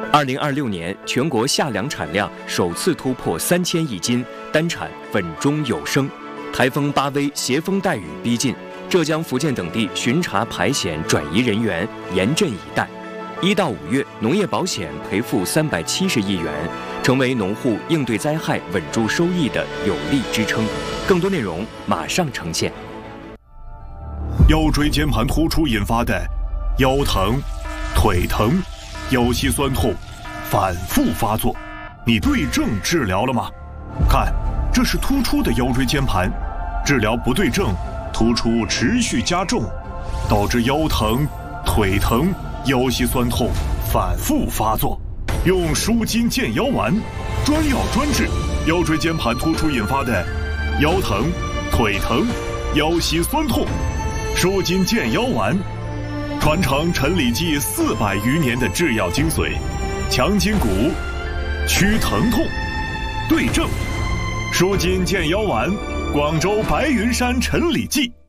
2026年，全国夏粮产量首次突破3000亿斤，单产稳中有升。台风巴威携风带雨逼近，浙江、福建等地巡查排险转移人员严阵以待。1到5月，农业保险赔付370亿元，成为农户应对灾害、稳住收益的有力支撑。更多内容马上呈现。 腰椎间盘突出引发的腰疼、腿疼、腰膝酸痛反复发作，你对症治疗了吗？看，这是突出的腰椎间盘，治疗不对症，突出持续加重，导致腰疼、腿疼、腰膝酸痛反复发作。用舒筋健腰丸，专药专治腰椎间盘突出引发的腰疼、腿疼、腰膝酸痛。舒筋健腰丸，传承陈李济400余年的制药精髓，强筋骨，祛疼痛，对症。舒筋健腰丸，广州白云山陈李济。